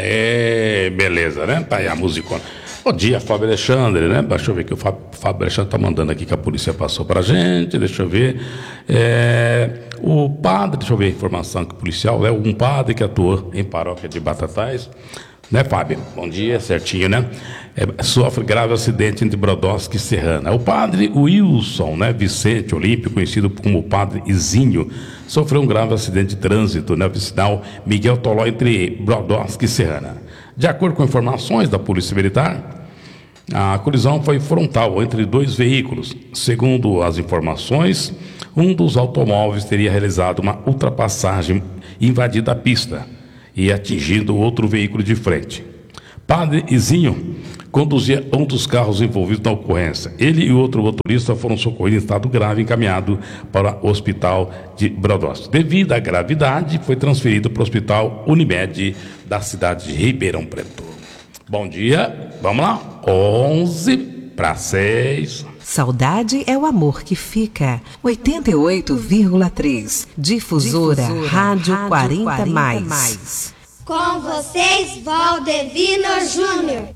Beleza, né? Tá aí a musicona. Bom dia, Fábio Alexandre, né? Deixa eu ver que o Fábio Alexandre tá mandando aqui que a polícia passou pra gente. Deixa eu ver. O padre, deixa eu ver a informação que o policial é um padre que atuou em paróquia de Batatais. Né, Fábio? Bom dia, certinho, né? Sofre grave acidente entre Brodowski e Serrana. O padre Wilson, né, Vicente Olímpio, conhecido como Padre Izinho, sofreu um grave acidente de trânsito na vicinal Miguel Toló entre Brodowski e Serrana. De acordo com informações da Polícia Militar, a colisão foi frontal entre dois veículos. Segundo as informações, um dos automóveis teria realizado uma ultrapassagem invadindo a pista e atingindo outro veículo de frente. Padre Izinho conduzia um dos carros envolvidos na ocorrência. Ele e outro motorista foram socorridos em estado grave e encaminhados para o hospital de Brodowski. Devido à gravidade, foi transferido para o hospital Unimed da cidade de Ribeirão Preto. Bom dia, vamos lá, 11:06. Saudade é o amor que fica. 88,3. Difusora Rádio 40+. Com vocês, Valdevino Júnior.